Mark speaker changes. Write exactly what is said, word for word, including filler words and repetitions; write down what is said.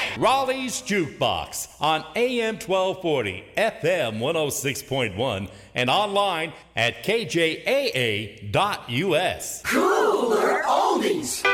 Speaker 1: Raleigh's Jukebox on A M twelve forty, F M one oh six point one, and online at K J A A dot U S.
Speaker 2: Cooler Oldies.